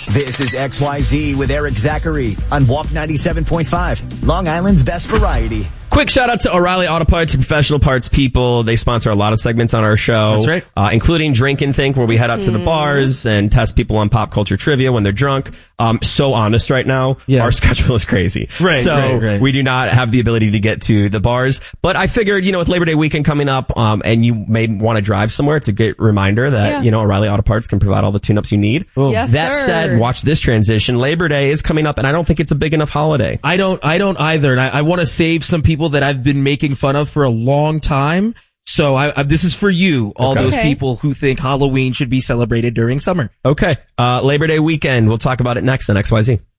This is XYZ with Eric Zachary on Walk 97.5, Long Island's best variety. Quick shout out to O'Reilly Auto Parts, professional parts people. They sponsor a lot of segments on our show. That's right. Including Drink and Think, where we head out to the bars and test people on pop culture trivia when they're drunk. So honest right now. Yeah. Our schedule is crazy. Right. We do not have the ability to get to the bars. But I figured, with Labor Day weekend coming up, and you may want to drive somewhere, it's a good reminder that, O'Reilly Auto Parts can provide all the tune-ups you need. Yes, that sir. said, watch this transition. Labor Day is coming up, and I don't think it's a big enough holiday. I don't either. And I want to save some people that I've been making fun of for a long time. So this is for you, all those people who think Halloween should be celebrated during summer. Okay. Labor Day weekend. We'll talk about it next on XYZ.